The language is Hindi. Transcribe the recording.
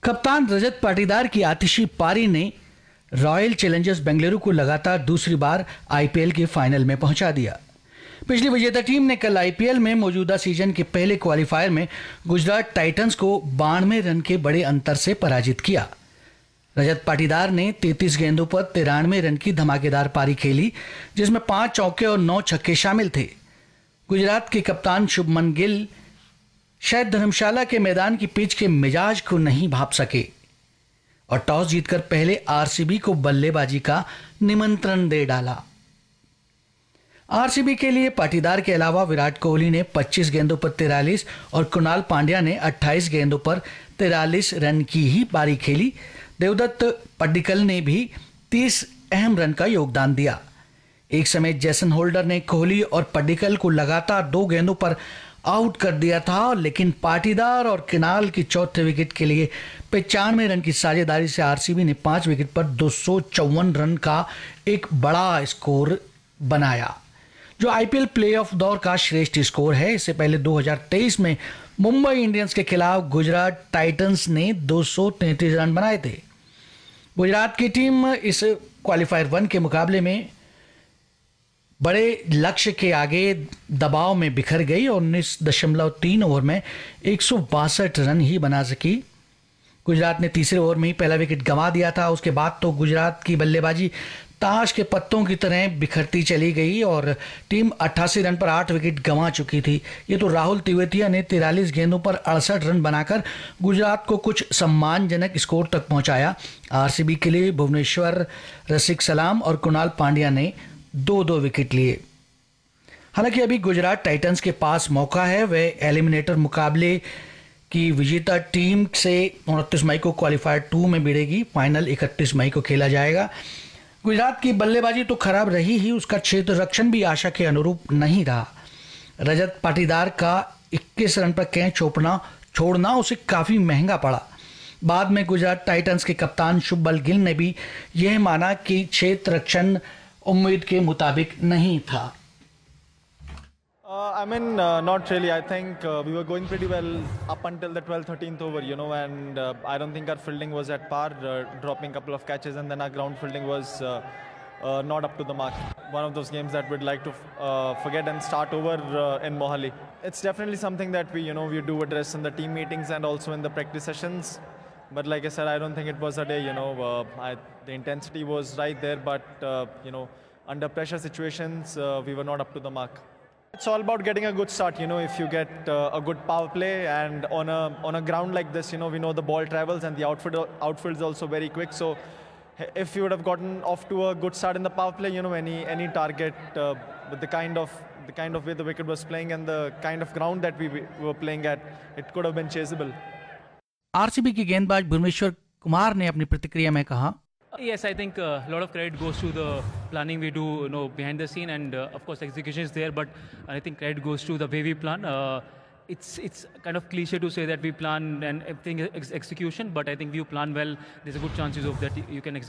कप्तान रजत पाटीदार की आतिशी पारी ने रॉयल चैलेंजर्स बेंगलुरु को लगातार दूसरी बार आईपीएल के फाइनल में पहुंचा दिया। पिछली विजेता टीम ने कल आईपीएल में मौजूदा सीजन के पहले क्वालिफायर में गुजरात टाइटंस को 92 रन के बड़े अंतर से पराजित किया। रजत पाटीदार ने 33 गेंदों पर 93 रन की धमाकेदार पारी खेली, जिसमें 5 चौके और 9 छक्के शामिल थे। गुजरात के कप्तान शुभमन गिल शायद धर्मशाला के मैदान की पिच के मिजाज को नहीं भाप सके और टॉस जीतकर पहले आरसीबी को बल्लेबाजी का निमंत्रण दे डाला। आरसीबी के लिए पाटीदार के अलावा विराट कोहली ने 25 गेंदों पर 43 और कुणाल पांड्या ने 28 गेंदों पर 43 रन की ही पारी खेली। देवदत्त पड्डीकल ने भी 30 अहम रन का योगदान दिया। एक समय जैसन होल्डर ने कोहली और पड्डीकल को लगातार 2 गेंदों पर आउट कर दिया था, लेकिन पाटीदार और किनाल की चौथे विकेट के लिए 95 रन की साझेदारी से आरसीबी ने 5 विकेट पर 254 रन का एक बड़ा स्कोर बनाया, जो आईपीएल प्लेऑफ दौर का श्रेष्ठ स्कोर है। इससे पहले 2023 में मुंबई इंडियंस के खिलाफ गुजरात टाइटंस ने 233 रन बनाए थे। गुजरात की टीम इस क्वालिफायर 1 के मुकाबले में बड़े लक्ष्य के आगे दबाव में बिखर गई और 19.3 ओवर में 162 रन ही बना सकी। गुजरात ने तीसरे ओवर में ही पहला विकेट गंवा दिया था। उसके बाद तो गुजरात की बल्लेबाजी ताश के पत्तों की तरह बिखरती चली गई और टीम 88 रन पर 8 विकेट गंवा चुकी थी। ये तो राहुल तिवेतिया ने 43 गेंदों पर 68 रन बनाकर गुजरात को कुछ सम्मानजनक स्कोर तक पहुंचाया। आरसीबी के लिए भुवनेश्वर, रसिक सलाम और कुणाल पांड्या ने 2-2 विकेट लिए। हालांकि अभी गुजरात टाइटंस के पास मौका है, वह एलिमिनेटर मुकाबले की विजेता टीम से 29 मई को क्वालिफायर 2 में भिड़ेगी। फाइनल 31 मई को खेला जाएगा। गुजरात की बल्लेबाजी तो खराब रही ही, उसका क्षेत्र रक्षण भी आशा के अनुरूप नहीं रहा। रजत पाटीदार का 21 रन पर कैच छोड़ना उसे काफी महंगा पड़ा। बाद में गुजरात टाइटंस के कप्तान शुभमन गिल ने भी यह माना कि क्षेत्र रक्षण उम्मीद के मुताबिक नहीं था। Not really. I think we were going pretty well up until the 12th, 13th over, and I don't think our fielding was at par, dropping a couple of catches, and then our ground fielding was not up to the mark. One of those games that we'd like to forget and start over in Mohali. It's definitely something that we do address in the team meetings and also in the practice sessions. But like I said, I don't think it was a day, the intensity was right there, but, under pressure situations, we were not up to the mark. It's all about getting a good start, if you get a good power play and on a ground like this, we know the ball travels and the outfield is also very quick. So if you would have gotten off to a good start in the power play, any target with the kind of way the wicket was playing and the kind of ground that we were playing at, it could have been chaseable. RCB के गेंदबाज भुवनेश्वर कुमार ने अपनी प्रतिक्रिया में कहा, Yes, I think a lot of credit goes to the planning we do, behind the scene, and of course execution is there. But I think credit goes to the way we plan. It's kind of cliche to say that we plan and everything is execution, but I think if you plan well, there's a good chances of that you can execute.